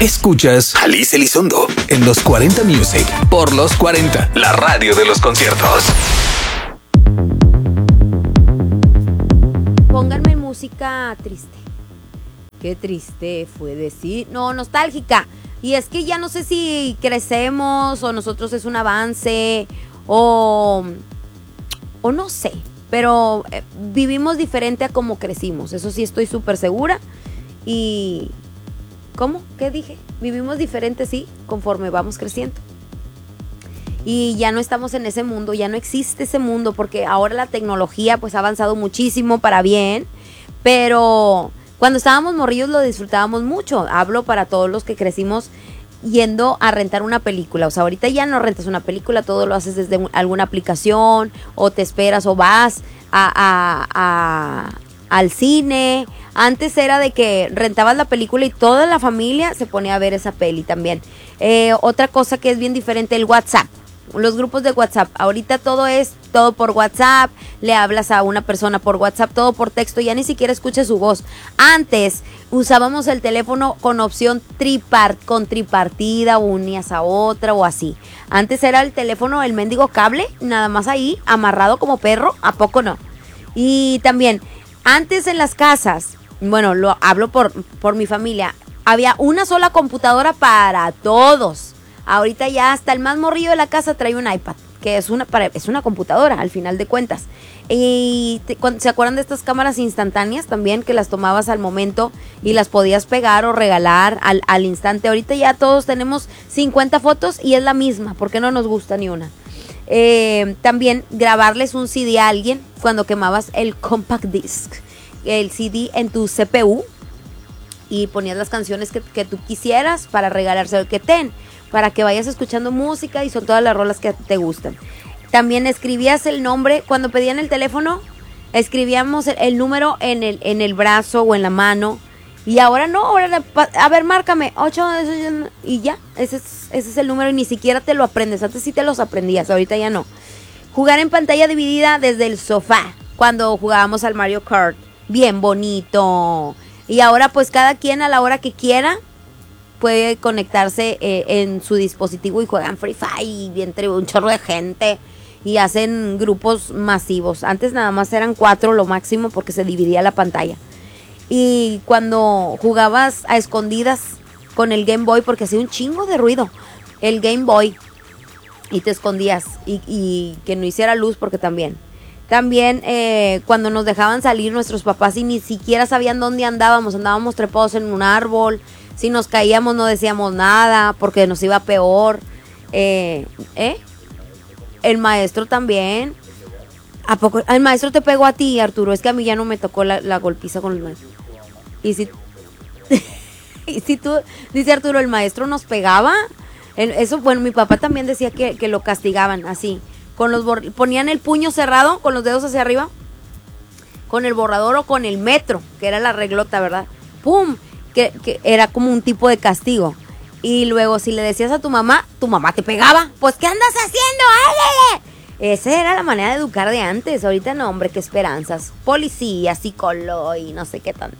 Escuchas Alice Elizondo en los 40 Music por los 40, la radio de los conciertos. Pónganme música triste. Qué triste fue decir. No, nostálgica. Y es que ya no sé si crecemos o nosotros es un avance o no sé. Pero vivimos diferente a como crecimos. Eso sí estoy súper segura. Y... ¿cómo? ¿Qué dije? Vivimos diferente, sí, conforme vamos creciendo. Y ya no estamos en ese mundo, ya no existe ese mundo, porque ahora la tecnología pues ha avanzado muchísimo para bien, pero cuando estábamos morrillos lo disfrutábamos mucho. Hablo para todos los que crecimos yendo a rentar una película. O sea, ahorita ya no rentas una película, todo lo haces desde alguna aplicación, o te esperas o vas al cine. Antes era de que rentabas la película y toda la familia se ponía a ver esa peli también. Otra cosa que es bien diferente, el WhatsApp. Los grupos de WhatsApp. Ahorita todo es todo por WhatsApp. Le hablas a una persona por WhatsApp, todo por texto. Ya ni siquiera escuchas su voz. Antes usábamos el teléfono con opción tripartida, unías a otra o así. Antes era el teléfono, el mendigo cable, nada más ahí, amarrado como perro. ¿A poco no? Y también, antes en las casas, bueno, lo hablo por mi familia, había una sola computadora para todos. Ahorita ya hasta el más morrillo de la casa trae un iPad, que es una computadora al final de cuentas. Y ¿se acuerdan de estas cámaras instantáneas también, que las tomabas al momento y las podías pegar o regalar al instante? Ahorita ya todos tenemos 50 fotos y es la misma, porque no nos gusta ni una. También grabarles un CD a alguien cuando quemabas el compact disc, el CD en tu CPU, y ponías las canciones que tú quisieras para regalárselo, para que vayas escuchando música, y son todas las rolas que te gustan. También escribías el nombre, cuando pedían el teléfono, escribíamos el número en el brazo o en la mano. Y ahora no, ahora, a ver, márcame, 8, y ya, ese es el número, y ni siquiera te lo aprendes. Antes sí te los aprendías, ahorita ya no. Jugar en pantalla dividida desde el sofá, cuando jugábamos al Mario Kart, bien bonito. Y ahora pues cada quien a la hora que quiera puede conectarse en su dispositivo y juegan Free Fire y entre un chorro de gente y hacen grupos masivos. Antes nada más eran 4 lo máximo, porque se dividía la pantalla. Y cuando jugabas a escondidas con el Game Boy, porque hacía un chingo de ruido el Game Boy, y te escondías y que no hiciera luz, porque también cuando nos dejaban salir nuestros papás y ni siquiera sabían dónde andábamos trepados en un árbol. Si nos caíamos no decíamos nada porque nos iba peor. El maestro también. ¿A poco el maestro te pegó a ti, Arturo? Es que a mí ya no me tocó la golpiza con el maestro. Y si tú, dice Arturo, el maestro nos pegaba. Eso, bueno, mi papá también decía que lo castigaban así. Ponían el puño cerrado con los dedos hacia arriba, con el borrador o con el metro, que era la reglota, ¿verdad? ¡Pum! Que era como un tipo de castigo. Y luego si le decías a tu mamá te pegaba. Pues, ¿qué andas haciendo? ¡Ay! Esa era la manera de educar de antes. Ahorita no, hombre, qué esperanzas. Policía, psicólogo y no sé qué tanto.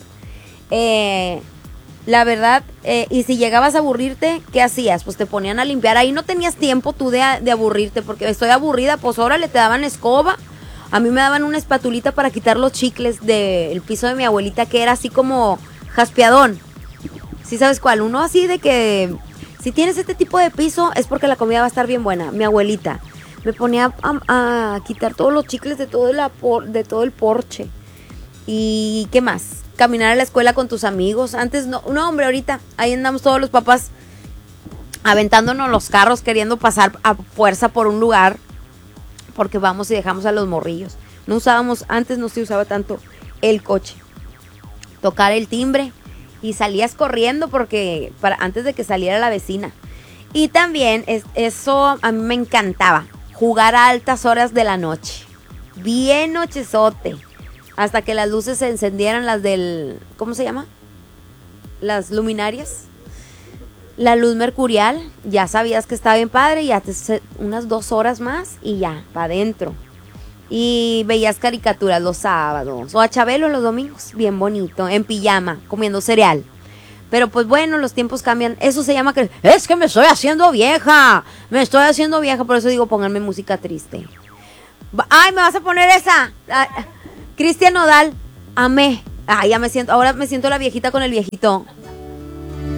La verdad, y si llegabas a aburrirte, ¿qué hacías? Pues te ponían a limpiar. Ahí no tenías tiempo tú de aburrirte, porque estoy aburrida, pues órale, te daban escoba. A mí me daban una espatulita para quitar los chicles del piso de mi abuelita, que era así como jaspeadón. ¿Sí sabes cuál? Uno así de que si tienes este tipo de piso es porque la comida va a estar bien buena. Mi abuelita me ponía a quitar todos los chicles de todo el porche. ¿Y qué más? Caminar a la escuela con tus amigos. Antes no, hombre, ahorita ahí andamos todos los papás aventándonos los carros, queriendo pasar a fuerza por un lugar, porque vamos y dejamos a los morrillos. Antes no se usaba tanto el coche. Tocar el timbre y salías corriendo antes de que saliera la vecina. Y también eso a mí me encantaba, jugar a altas horas de la noche, bien nochezote, hasta que las luces se encendieran, las del, ¿cómo se llama? Las luminarias, la luz mercurial. Ya sabías que estaba bien padre, y unas 2 horas más y ya, para adentro. Y veías caricaturas los sábados, o a Chabelo los domingos, bien bonito, en pijama, comiendo cereal. Pero pues bueno, los tiempos cambian. Eso se llama que es que me estoy haciendo vieja. Me estoy haciendo vieja, por eso digo, pónganme música triste. Ay, me vas a poner esa. Cristian Nodal, amé. Ay, ya me siento, ahora me siento la viejita con el viejito.